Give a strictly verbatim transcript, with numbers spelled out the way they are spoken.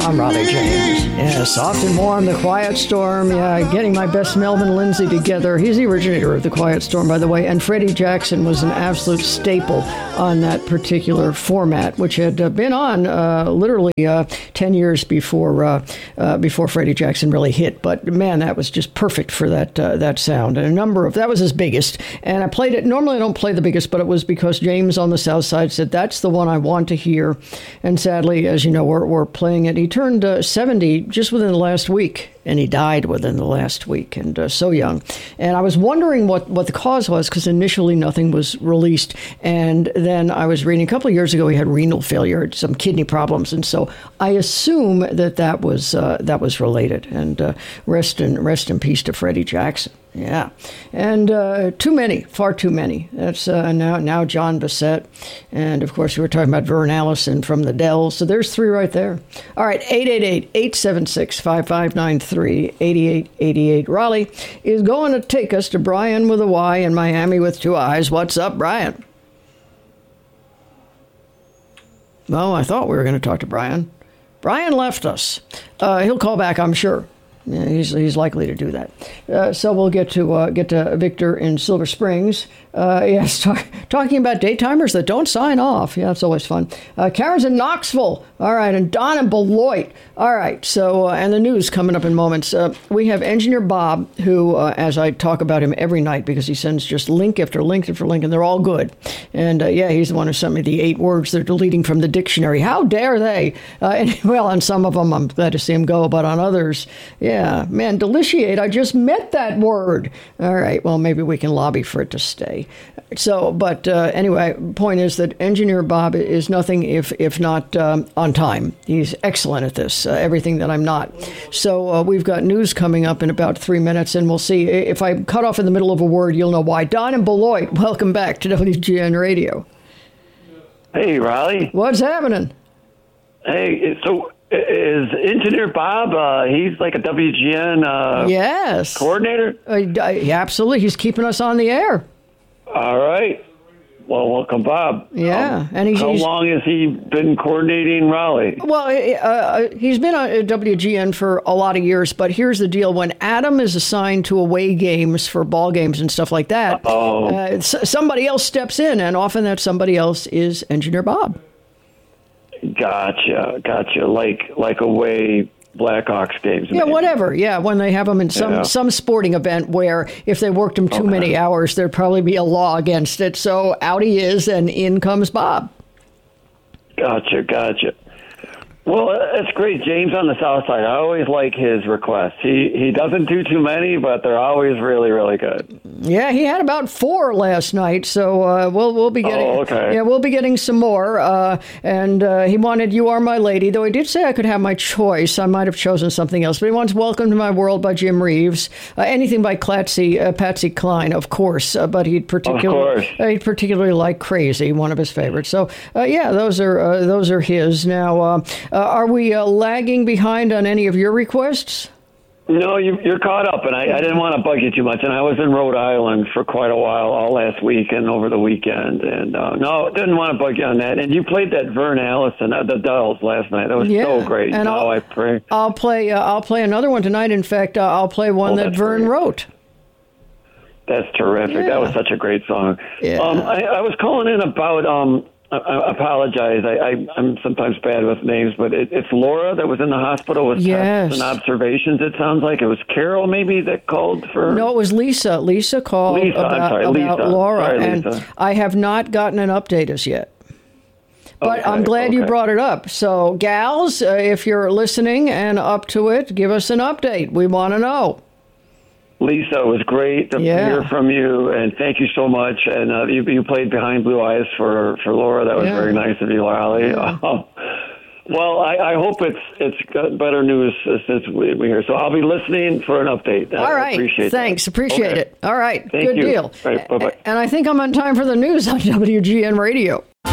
I'm Raleigh James. Yeah, Soft and Warm, The Quiet Storm. Yeah, getting my best Melvin Lindsay together. He's the originator of The Quiet Storm, by the way. And Freddie Jackson was an absolute staple on that particular format, which had uh, been on uh, literally uh, ten years before uh, uh, before Freddie Jackson really hit. But man, that was just perfect for that uh, that sound. And a number of that was his biggest. And I played it. Normally, I don't play the biggest, but it was because James on the South Side said that's the one I want to hear. And sadly, as you know, we're, we're playing it. He turned uh, seventy just within the last week, and he died within the last week, and uh, so young. And I was wondering what, what the cause was, because initially nothing was released. And then I was reading a couple of years ago he had renal failure, had some kidney problems, and so I assume that that was uh, that was related. And uh, rest in rest in peace to Freddie Jackson. Yeah, and uh, too many, far too many. That's uh, now now John Bassett, and of course we were talking about Vern Allison from the Dells. So there's three right there. All right, eight eight eight, eight seven six, five five nine three, eight eight eight eight. Raleigh is going to take us to Brian with a Y in Miami with two eyes. What's up, Brian? Well, I thought we were going to talk to Brian. Brian left us. Uh, he'll call back, I'm sure. Yeah, he's he's likely to do that. Uh, so we'll get to uh, get to Victor in Silver Springs. Uh, yes, talk, talking about daytimers that don't sign off. Yeah, that's always fun. Uh, Karen's in Knoxville. All right, and Don in Beloit. All right, so uh, and the news coming up in moments. Uh, we have Engineer Bob, who, uh, as I talk about him every night, because he sends just link after link after link, and they're all good. And uh, yeah, he's the one who sent me the eight words they're deleting from the dictionary. How dare they? Uh, and, well, on some of them, I'm glad to see him go, but on others, yeah, man, deliciate. I just met that word. All right, well, maybe we can lobby for it to stay. So, but uh, anyway, point is that Engineer Bob is nothing if if not um, on time. He's excellent at this, uh, everything that I'm not. So uh, we've got news coming up in about three minutes, and we'll see. If I cut off in the middle of a word, you'll know why. Don and Beloit, welcome back to W G N Radio. Hey, Raleigh. What's happening? Hey, so is Engineer Bob, uh, he's like a W G N uh, yes. coordinator? Uh, absolutely. He's keeping us on the air. All right. Well, welcome, Bob. Yeah. Um, and he's, How he's, long has he been coordinating Raleigh? Well, uh, he's been on W G N for a lot of years, but here's the deal. When Adam is assigned to away games for ball games and stuff like that, oh. uh, somebody else steps in, and often that somebody else is Engineer Bob. Gotcha, gotcha. Like like away Blackhawks games. Yeah, maybe. whatever. Yeah, when they have them in some, yeah. some sporting event where if they worked them too okay. many hours, there'd probably be a law against it. So out he is, and in comes Bob. Gotcha, gotcha. Well, that's great. James on the South Side. I always like his requests. He he doesn't do too many, but they're always really, really good. Yeah, he had about four last night, so uh, we'll we'll be getting. Oh, okay. Yeah, we'll be getting some more. Uh, and uh, he wanted "You Are My Lady," though he did say I could have my choice. I might have chosen something else, but he wants "Welcome to My World" by Jim Reeves. Uh, anything by Patsy uh, Patsy Cline, of course. Uh, but he'd particularly uh, he'd particularly like "Crazy," one of his favorites. So uh, yeah, those are uh, those are his. Now, uh, uh, are we uh, lagging behind on any of your requests? No, you, you're caught up, and I, I didn't want to bug you too much. And I was in Rhode Island for quite a while, all last week and over the weekend. And uh, no, didn't want to bug you on that. And you played that Vern Allison, uh, the Dells, last night. That was yeah, so great. And now I'll, I pray. I'll play. Uh, I'll play another one tonight. In fact, uh, I'll play one oh, that Vern great. wrote. That's terrific. Yeah. That was such a great song. Yeah. Um, I, I was calling in about. Um, I, I apologize. I, I, I'm sometimes bad with names, but it, it's Laura that was in the hospital with yes. tests and observations. It sounds like it was Carol, maybe, that called for. No, it was Lisa. Lisa called Lisa, about, I'm sorry, about Lisa. Laura, Sorry, and Lisa. I have not gotten an update as yet. But okay, I'm glad okay. you brought it up. So, gals, uh, if you're listening and up to it, give us an update. We want to know. Lisa, it was great to yeah. hear from you, and thank you so much. And uh, you, you played Behind Blue Eyes for, for Laura. That was yeah. very nice of you, Raleigh. Yeah. Uh, well, I, I hope it's it's got better news since we, we're here. So I'll be listening for an update. All I right. appreciate Thanks. that. Appreciate okay. it. All right. Thank Good you. deal. All right, bye-bye. And I think I'm on time for the news on W G N Radio.